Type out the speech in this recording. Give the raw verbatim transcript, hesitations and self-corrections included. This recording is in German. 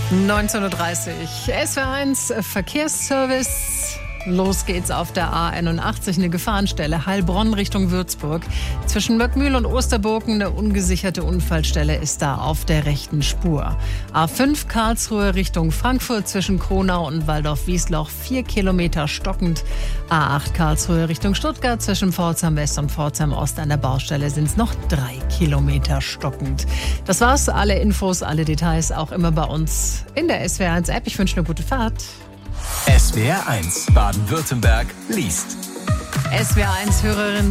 neunzehn Uhr dreißig. S W R eins Verkehrsservice. Los geht's auf der A einundachtzig, eine Gefahrenstelle, Heilbronn Richtung Würzburg. Zwischen Möckmühl und Osterburgen eine ungesicherte Unfallstelle ist da auf der rechten Spur. A fünf Karlsruhe Richtung Frankfurt zwischen Kronau und Waldorf-Wiesloch, vier Kilometer stockend. A acht Karlsruhe Richtung Stuttgart zwischen Pforzheim West und Pforzheim Ost an der Baustelle sind es noch drei Kilometer stockend. Das war's, alle Infos, alle Details auch immer bei uns in der S W R eins App. Ich wünsche eine gute Fahrt. S W R eins Baden-Württemberg liest. S W R eins Hörerin